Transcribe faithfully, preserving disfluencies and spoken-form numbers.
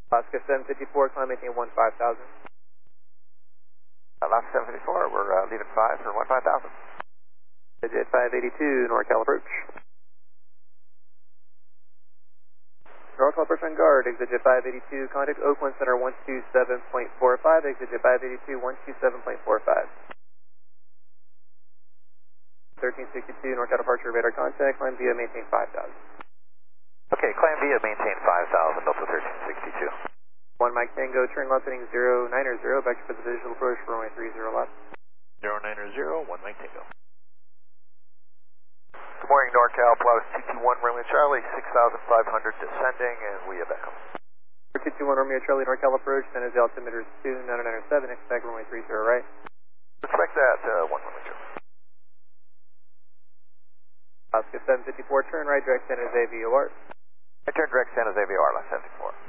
Alaska seven fifty-four, climb maintain one five thousand. Alaska seven fifty-four, we're uh, leaving five for one five thousand. Jet five eighty-two, NorCal approach. NorCal approach on guard, exit Jet five eighty-two, contact Oakland Center one two seven point four five, exit Jet five eighty-two, one two seven point four five. thirteen sixty-two, NorCal departure radar contact, climb via maintain five thousand. Okay, climb via maintain five thousand, Delta thirteen sixty-two. one Mike Tango, turn left heading zero nine zero, back to the visual approach for runway three zero left. zero nine zero, one Mike Tango. Good morning, NorCal, Polaris two two one, Romeo Charlie, six thousand five hundred descending, and we have echo. two two one, Romeo Charlie, NorCal approach, San Jose altimeter is two nine nine seven, expect runway three zero right. Expect that, uh, one Romeo Charlie. Alaska seven fifty-four, turn right, direct San Jose V O R. I turn direct San Jose V O R, left seven fifty-four.